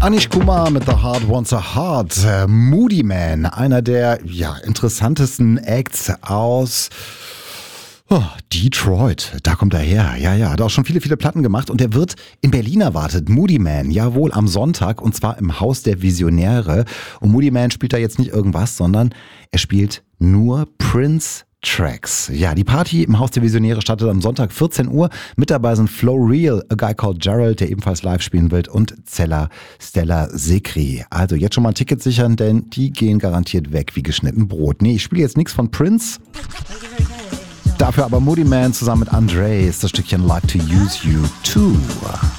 Anish Kumar mit The Heart Wants a Heart. Moodymann, einer der interessantesten Acts aus Detroit. Da kommt er her. Ja, hat auch schon viele Platten gemacht und er wird in Berlin erwartet. Moodymann, jawohl, am Sonntag und zwar im Haus der Visionäre. Und Moodymann spielt da jetzt nicht irgendwas, sondern er spielt nur Prince-Tracks. Ja, die Party im Haus der Visionäre startet am Sonntag 14 Uhr. Mit dabei sind Flow Real, A Guy Called Gerald, der ebenfalls live spielen wird, und Stella Sekri. Also jetzt schon mal ein Ticket sichern, denn die gehen garantiert weg wie geschnitten Brot. Nee, ich spiele jetzt nichts von Prince. Dafür aber Moodymann zusammen mit Andre ist das Stückchen Like to Use You Too.